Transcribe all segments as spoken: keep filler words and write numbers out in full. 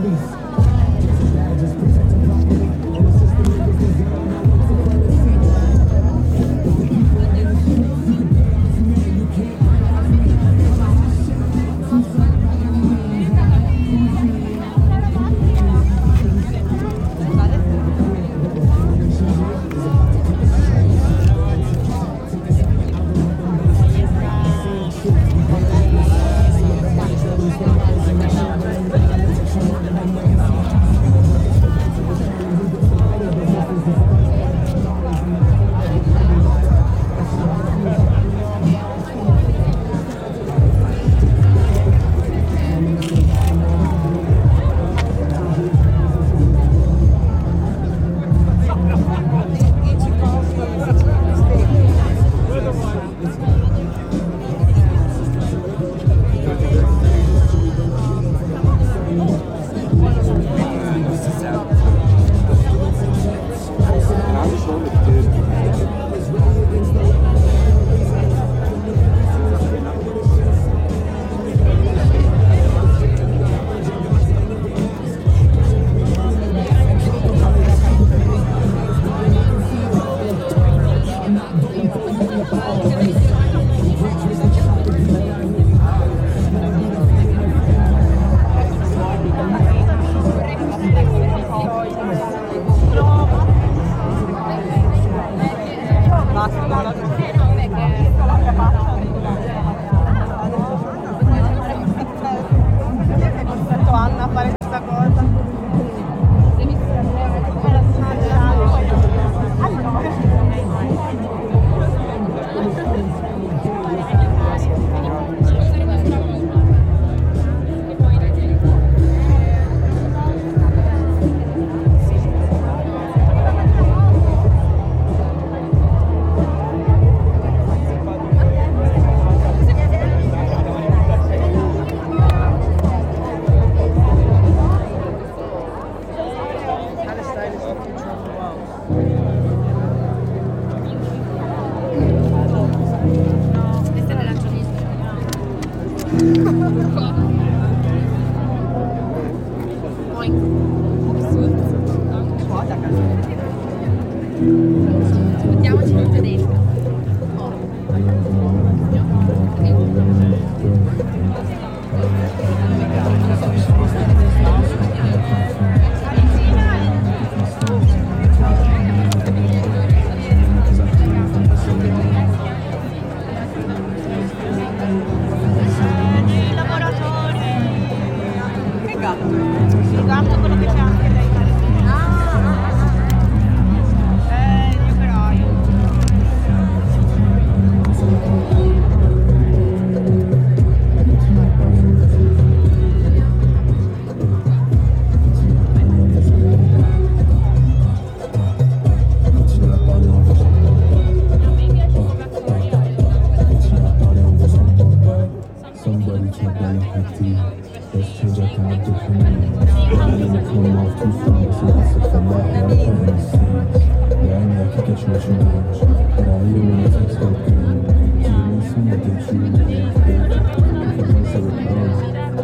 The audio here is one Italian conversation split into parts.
Mettiamoci in tedesca. Guarda quello che c'è anche dai palestinesi. Eh, il mio caraio. Somebody check my empathy. Let's change our character for me. I didn't come off too strong, so I said for that, and I'm playing the scenes. Yeah, I know I can get you what you want, but I really want to taste so good. You know, soon I get you in the way, baby. If I don't say it wrong.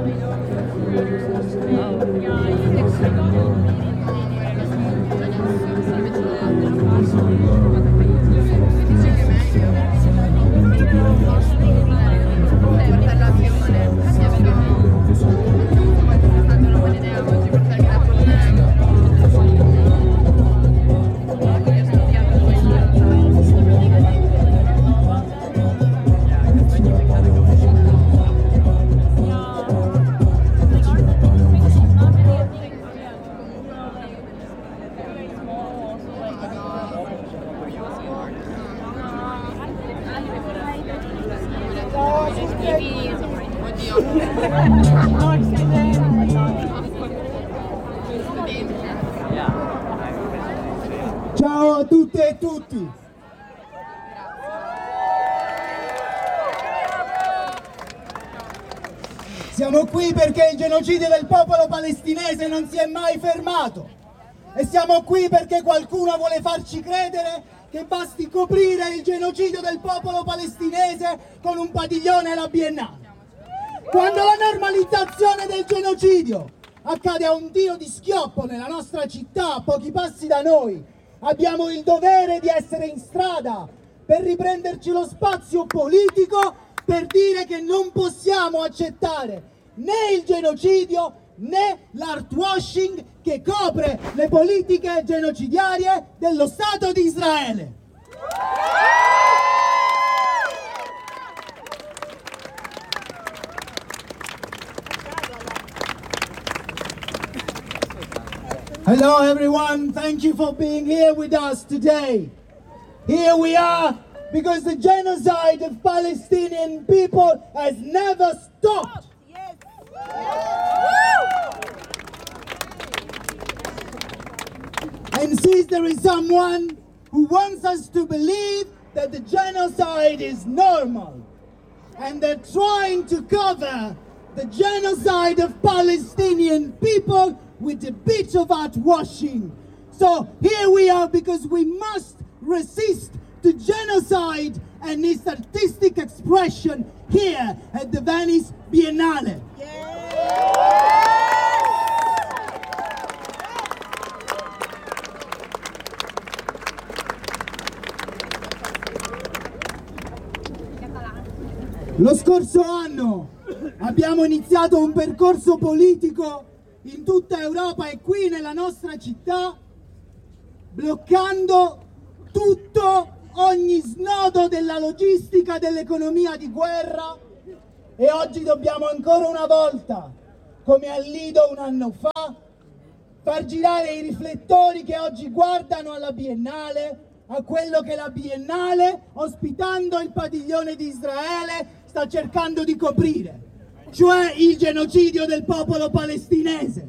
Always on love, baby, if I'm feeling so sad. I need to be on your spot. For waking up from the silence, I feel like this whole thing. Ciao a tutte e tutti! Siamo qui perché il genocidio del popolo palestinese non si è mai fermato e siamo qui perché qualcuno vuole farci credere che basti coprire il genocidio del popolo palestinese con un padiglione alla Biennale, quando la normalizzazione del genocidio accade a un tiro di schioppo nella nostra città, a pochi passi da noi, abbiamo il dovere di essere in strada per riprenderci lo spazio politico, per dire che non possiamo accettare né il genocidio né l'artwashing che copre le politiche genocidarie dello Stato di Israele. Hello everyone, thank you for being here with us today. Here we are because the genocide of Palestinian people has never stopped. And since there is someone who wants us to believe that the genocide is normal, and they're trying to cover the genocide of Palestinian people with a bit of outwashing. So here we are because we must resist the genocide and its artistic expression here at the Venice Biennale. Lo scorso anno abbiamo iniziato un percorso politico in tutta Europa e qui nella nostra città, bloccando tutto, ogni snodo della logistica dell'economia di guerra, e oggi dobbiamo ancora una volta, come al Lido un anno fa, far girare i riflettori che oggi guardano alla Biennale, a quello che la Biennale, ospitando il padiglione di Israele, sta cercando di coprire, cioè il genocidio del popolo palestinese.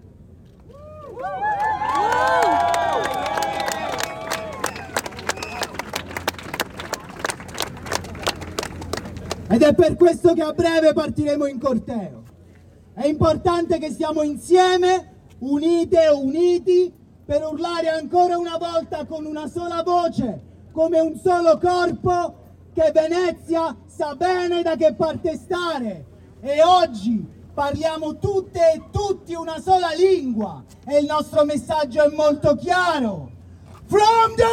Ed è per questo che a breve partiremo in corteo. È importante che stiamo insieme, unite e uniti, per urlare ancora una volta con una sola voce, come un solo corpo, che Venezia sa bene da che parte stare. E oggi parliamo tutte e tutti una sola lingua e il nostro messaggio è molto chiaro. From the